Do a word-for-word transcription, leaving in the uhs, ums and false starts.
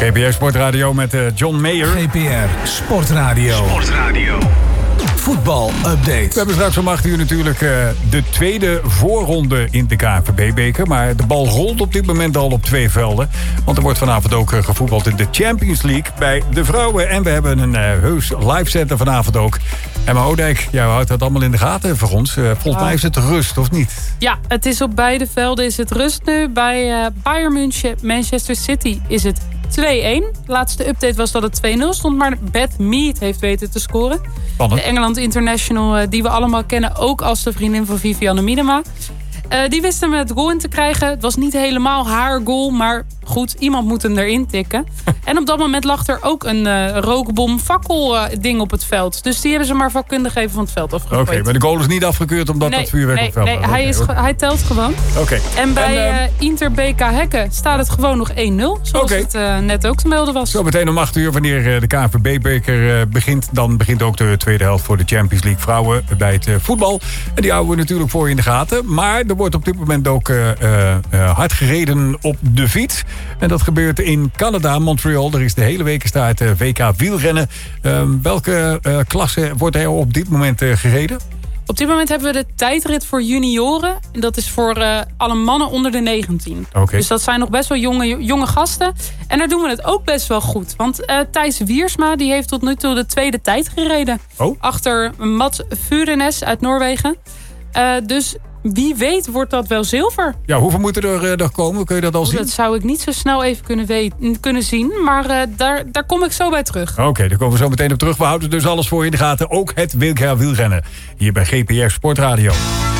G P R Sportradio met uh, John Mayer. G P R Sportradio. Sportradio. Voetbal-update. We hebben straks om acht uur natuurlijk uh, de tweede voorronde in de K N V B-beker. Maar de bal rolt op dit moment al op twee velden. Want er wordt vanavond ook uh, gevoetbald in de Champions League bij de vrouwen. En we hebben een uh, heus live center vanavond ook. Emma Oudijk, jij houdt dat allemaal in de gaten voor ons. Uh, volgens mij is het rust, of niet? Ja, het is op beide velden is het rust nu. Bij uh, Bayern München, Manchester City is het twee-een. De laatste update was dat het twee nul stond, maar Beth Mead heeft weten te scoren. Spannend. De Engeland International, uh, die we allemaal kennen, ook als de vriendin van Vivianne Miedema. Uh, die wist hem het goal in te krijgen. Het was niet helemaal haar goal, maar goed, iemand moet hem erin tikken. En op dat moment lag er ook een uh, rookbom fakkel uh, ding op het veld. Dus die hebben ze maar vakkundig even van het veld afgegooid. Oké, okay, maar de goal is niet afgekeurd omdat nee, dat vuurwerk nee, op het veld nee, was. hij, Okay, is okay. ge- hij telt gewoon. Oké. Okay. En bij en, uh, uh, Inter B K Hekken staat het gewoon nog één nul. Zoals okay. het uh, net ook te melden was. Zo meteen om acht uur, wanneer de K N V B-beker uh, begint, dan begint ook de tweede helft voor de Champions League vrouwen bij het uh, voetbal. En die houden we natuurlijk voor je in de gaten. Maar er wordt op dit moment ook uh, uh, hard gereden op de fiets. En dat gebeurt in Canada, Montreal. Er is de hele week staat uh, W K wielrennen. Uh, welke uh, klasse wordt er op dit moment uh, gereden? Op dit moment hebben we de tijdrit voor junioren. En dat is voor uh, alle mannen onder de negentien. Okay. Dus dat zijn nog best wel jonge, jonge gasten. En daar doen we het ook best wel goed. Want uh, Thijs Wiersma die heeft tot nu toe de tweede tijd gereden. Oh. Achter Mats Vurenes uit Noorwegen. Uh, dus wie weet wordt dat wel zilver. Ja, hoeveel moeten er uh, nog komen? Kun je dat al oh, zien? Dat zou ik niet zo snel even kunnen, weten, kunnen zien. Maar uh, daar, daar kom ik zo bij terug. Oké, okay, daar komen we zo meteen op terug. We houden dus alles voor je in de gaten. Ook het W K wielrennen. Hier bij G P R Sportradio.